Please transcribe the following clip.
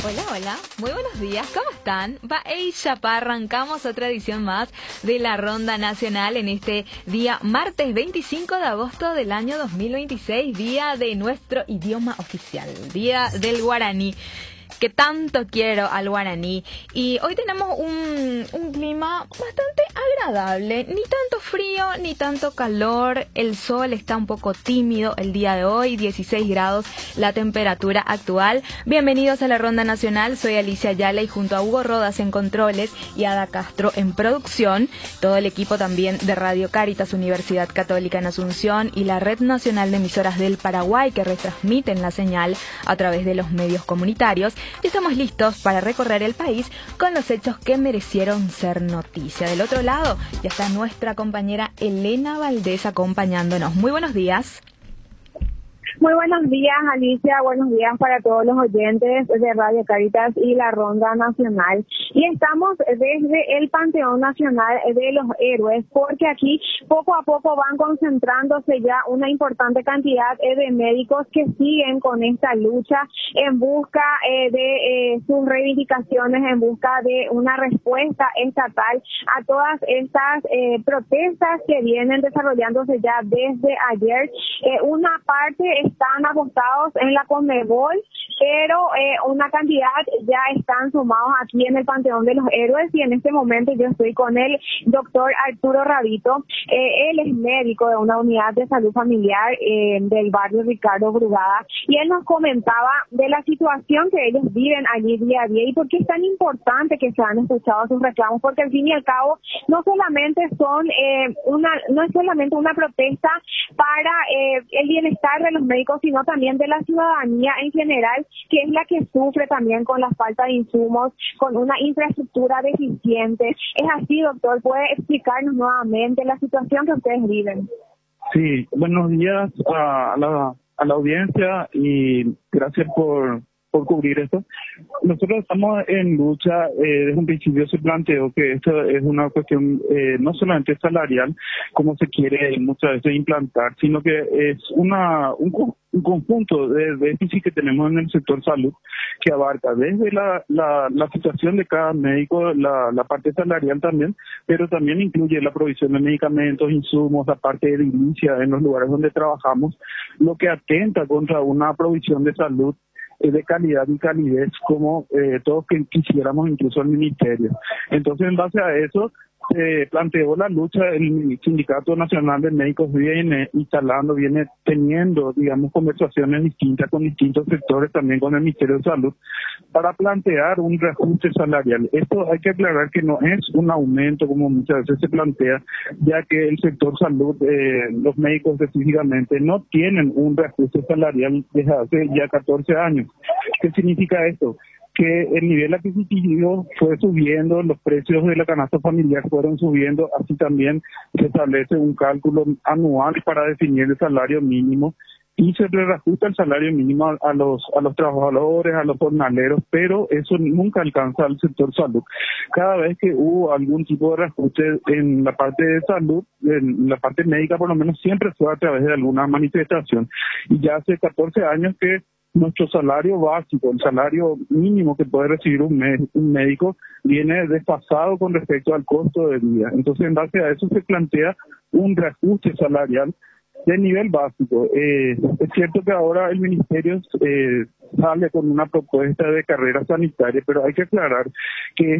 Hola, hola, muy buenos días, ¿cómo están? Va Chapá, arrancamos otra edición más de la Ronda Nacional en este día martes 25 de agosto del año 2026, día de nuestro idioma oficial, día del guaraní, que tanto quiero al guaraní. Y hoy tenemos un clima bastante agradable, ni tanto frío ni tanto calor, el sol está un poco tímido el día de hoy, 16 grados la temperatura actual. Bienvenidos a la Ronda Nacional, soy Alicia Ayala y junto a Hugo Rodas en controles y Ada Castro en producción, todo el equipo también de Radio Cáritas, Universidad Católica en Asunción y la Red Nacional de Emisoras del Paraguay que retransmiten la señal a través de los medios comunitarios. Y estamos listos para recorrer el país con los hechos que merecieron ser noticia. Del otro lado ya está nuestra compañera Elena Valdés acompañándonos. Muy buenos días. Muy buenos días, Alicia. Buenos días para todos los oyentes de Radio Cáritas y la Ronda Nacional. Y estamos desde el Panteón Nacional de los Héroes, porque aquí poco a poco van concentrándose ya una importante cantidad de médicos que siguen con esta lucha en busca de sus reivindicaciones, en busca de una respuesta estatal a todas estas protestas que vienen desarrollándose ya desde ayer. Una parte están apostados en la Conmebol, pero una cantidad ya están sumados aquí en el Panteón de los Héroes, y en este momento yo estoy con el doctor Arturo Rabito. Él es médico de una unidad de salud familiar del barrio Ricardo Brugada, y él nos comentaba de la situación que ellos viven allí día a día y por qué es tan importante que se han escuchado sus reclamos, porque al fin y al cabo no solamente no es solamente una protesta para el bienestar de los médicos, sino también de la ciudadanía en general, que es la que sufre también con la falta de insumos, con una infraestructura deficiente. Es así, doctor, ¿puede explicarnos nuevamente la situación que ustedes viven? Sí, buenos días a la audiencia y gracias por cubrir esto. Nosotros estamos en lucha, desde un principio se planteó que esto es una cuestión no solamente salarial, como se quiere muchas veces implantar, sino que es un conjunto de déficit que tenemos en el sector salud, que abarca desde la situación de cada médico, la parte salarial también, pero también incluye la provisión de medicamentos, insumos, la parte de edilicia en los lugares donde trabajamos, lo que atenta contra una provisión de salud de calidad y calidez como todos que quisiéramos, incluso el ministerio. Entonces, en base a eso, planteó la lucha. El Sindicato Nacional de Médicos viene instalando, viene teniendo, digamos, conversaciones distintas con distintos sectores, también con el Ministerio de Salud, para plantear un reajuste salarial. Esto hay que aclarar que no es un aumento como muchas veces se plantea, ya que el sector salud, los médicos específicamente, no tienen un reajuste salarial desde hace ya 14 años. ¿Qué significa esto? Que el nivel adquisitivo fue subiendo, los precios de la canasta familiar fueron subiendo, así también se establece un cálculo anual para definir el salario mínimo y se reajusta el salario mínimo a los trabajadores, a los jornaleros, pero eso nunca alcanza al sector salud. Cada vez que hubo algún tipo de reajuste en la parte de salud, en la parte médica por lo menos, siempre fue a través de alguna manifestación. Y ya hace 14 años que nuestro salario básico, el salario mínimo que puede recibir un médico, viene desfasado con respecto al costo de vida. Entonces, en base a eso se plantea un reajuste salarial de nivel básico. Es cierto que ahora el ministerio sale con una propuesta de carrera sanitaria, pero hay que aclarar que